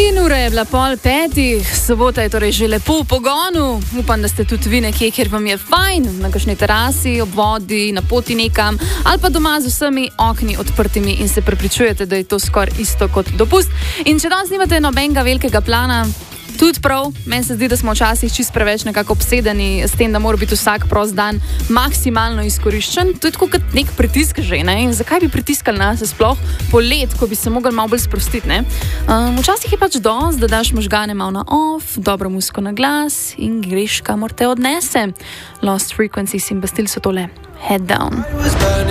In ura je bila 4:30, sobota je torej že lepo v pogonu. Upam, da ste tudi vi nekje, kjer vam je fajn, na kakšni terasi, ob vodi, na poti nekam, ali pa doma z vsemi okni odprtimi in se prepričujete, da je to skoraj isto kot dopust. In če danes nimate nobenega velikega plana, tudi prav, meni se zdi, da smo včasih čist preveč nekako obsedeni s tem, da mora biti vsak prost dan maksimalno izkoriščen. To je tako kot nek pritisk že, ne? In zakaj bi pritiskali nas sploh polet, ko bi se mogli malo bolj sprostiti, ne? Včasih je pač dosti, da daš možgane malo na off, dobro muziko na glas in greš, kamor te odnese. Lost Frequencies in Bastille so tole. Head Down.